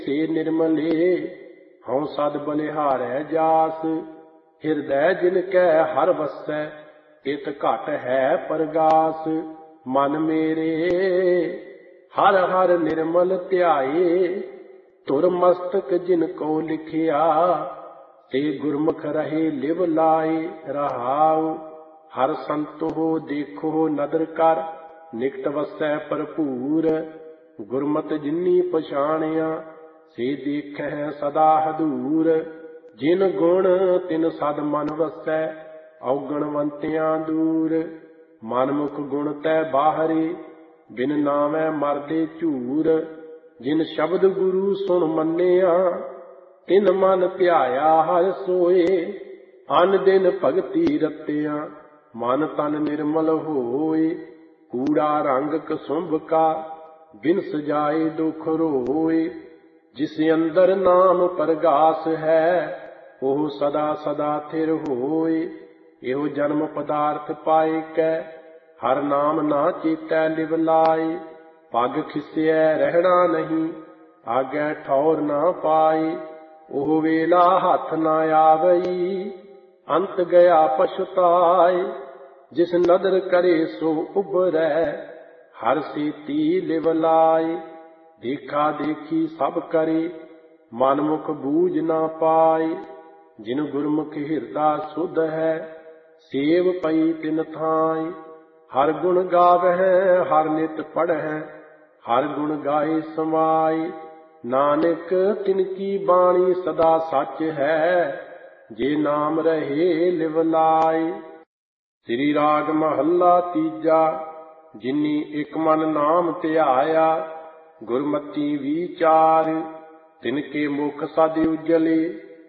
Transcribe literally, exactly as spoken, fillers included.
से निर्मले हूँ सद बलिहारै जास। हिरदै जिनकै हर वसै इत घट है परगास। मन मेरे हर हर निर्मल ध्याए धुर मस्तक जिनको लिखिया। ते गुरमुख रहे लिव लाए रहाउ। हर संतो देखो नदर कर निकट वसै भरपूर। गुरमत जिन्नी पछाणिया से देखै सदा हदूर। जिन गुण तिन सद मन वसै औगणवंतियां दूर। मनमुख गुण तै बाहरे बिन नामै मरदे झूर। जिन शब्द गुरु सुन मन्निया तिन मन ध्याया हर सोए। अन दिन भगति रतिया मन तन निर्मल होए। कूड़ा रंग कसुंभ का बिन सजाए दुख रोए। जिस अंदर नाम परगास है ओह सदा सदा थिर होए। एहो जन्म पदार्थ पाए कै हर नाम ना चेतै लिव लाए। पग खिस्यै रहना नहीं आगे ठौर ना पाए। ओह वेला हथ ना आवई अंत गया पछताए। जिस नदर करे सो उबरै हर सेती लिव लाए। देखा देखी सब करे मनमुख बूझ ना पाए। जिन गुरमुख हिरदा सुध है सेव पई तिन थाई। हर गुण गावै हर नित पढ़ै हर गुण गाए समाई। नानक तिनकी बाणी सदा सच है जे नाम रहे लिव लाए। श्री राग महला तीजा। जिन्नी एक मन नाम ध्याया गुरमति विचार। तिनके मुख सद उजले